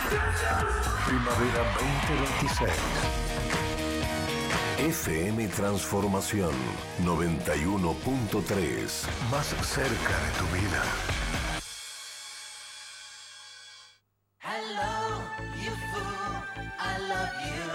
Primavera 2026. FM Transformación 91.3. Más cerca de tu vida. Hello, you fool, I love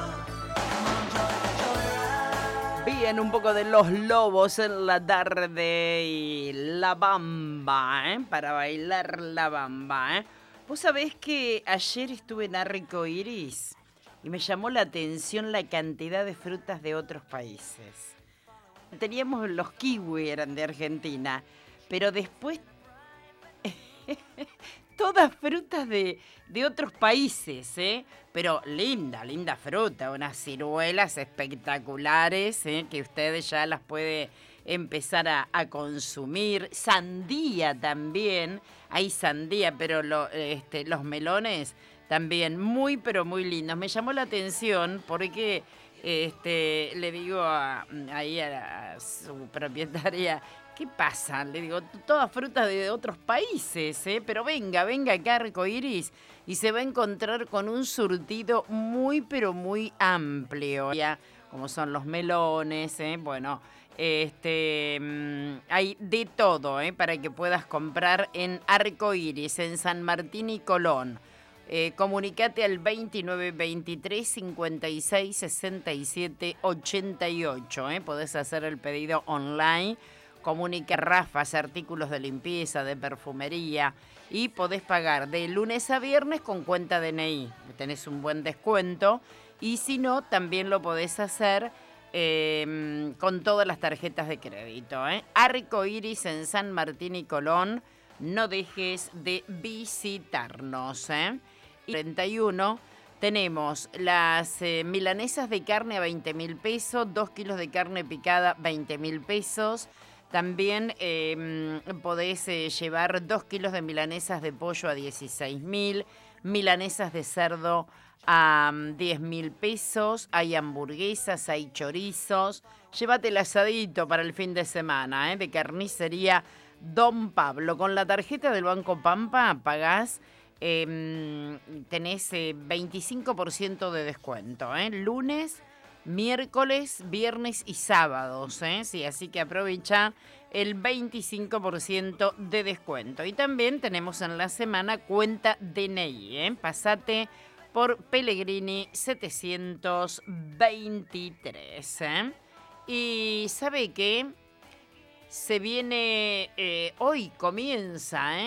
you. Bien, un poco de Los Lobos en la tarde y la bamba, para bailar la bamba, Vos sabés que ayer estuve en Arcoiris y me llamó la atención la cantidad de frutas de otros países. Teníamos los kiwi, eran de Argentina, pero después todas frutas de otros países, Pero linda fruta, unas ciruelas espectaculares, que ustedes ya las puede empezar a consumir. Sandía también, hay sandía, pero los melones también muy, pero muy lindos. Me llamó la atención porque le digo ahí a su propietaria, ¿qué pasa? Le digo, todas frutas de otros países, pero venga acá a Arcoiris y se va a encontrar con un surtido muy, pero muy amplio, ya, como son los melones, bueno, hay de todo, para que puedas comprar en Arcoiris, en San Martín y Colón. Comunicate al 2923 56 67 88, podés hacer el pedido online. Comunica Rafas, artículos de limpieza, de perfumería, y podés pagar de lunes a viernes con cuenta DNI. Tenés un buen descuento, y si no, también lo podés hacer con todas las tarjetas de crédito. Arcoiris en San Martín y Colón, no dejes de visitarnos. Y 31 tenemos las milanesas de carne a 20.000 pesos, 2 kilos de carne picada 20.000 pesos. También podés llevar 2 kilos de milanesas de pollo a 16.000, milanesas de cerdo a 10.000 pesos, hay hamburguesas, hay chorizos. Llévate el asadito para el fin de semana, de carnicería Don Pablo. Con la tarjeta del Banco Pampa pagás, tenés 25% de descuento, lunes, miércoles, viernes y sábados, sí, así que aprovecha el 25% de descuento. Y también tenemos en la semana cuenta DNI, pasate por Pellegrini 723, Y ¿sabe qué? Se viene, hoy comienza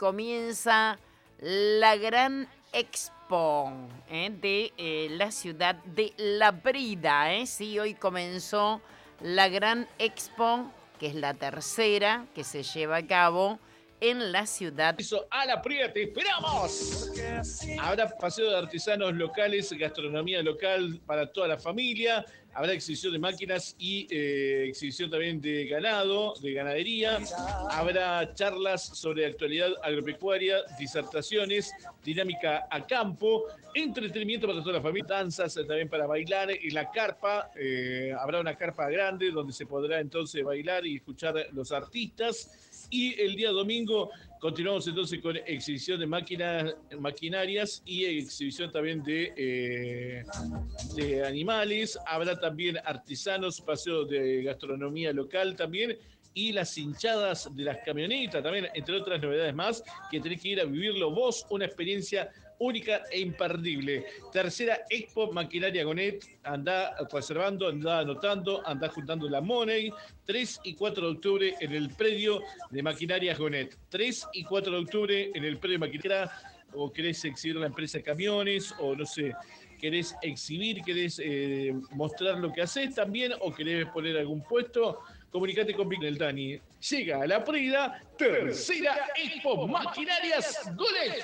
la gran expo de la ciudad de Laprida, Sí, hoy comenzó la gran expo, que es la tercera que se lleva a cabo en la ciudad. A Laprida te esperamos. Habrá paseo de artesanos locales, gastronomía local para toda la familia. Habrá exhibición de máquinas y exhibición también de ganado, de ganadería. Habrá charlas sobre actualidad agropecuaria, disertaciones, dinámica a campo, entretenimiento para toda la familia, danzas también para bailar en la carpa. Habrá una carpa grande donde se podrá entonces bailar y escuchar los artistas. Y el día domingo continuamos entonces con exhibición de maquinarias y exhibición también de animales. Habrá también artesanos, paseo de gastronomía local también, y las hinchadas de las camionetas también, entre otras novedades más, que tenés que ir a vivirlo vos, una experiencia única e imperdible. Tercera Expo Maquinaria Gonet. Andá reservando, andá anotando, andá juntando la money. 3 y 4 de octubre en el predio de Maquinarias Gonet. 3 y 4 de octubre en el predio de Maquinaria. O querés exhibir la empresa de camiones, o no sé, querés exhibir, querés mostrar lo que haces también, o querés poner algún puesto, comunicate con Vic del Dani. Llega a Laprida, tercera Expo Maquinarias Gonet.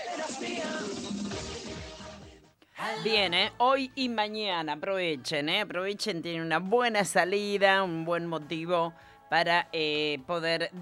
Bien, hoy y mañana aprovechen, tienen una buena salida, un buen motivo para poder